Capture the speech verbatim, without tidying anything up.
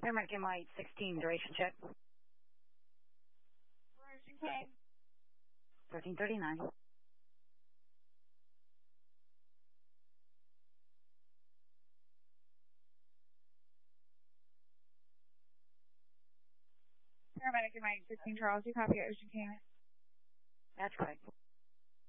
American White sixteen, duration check. Ocean K. thirteen thirty-nine. Paramedic in Mike sixteen Charles, you copy at Ocean King. That's correct.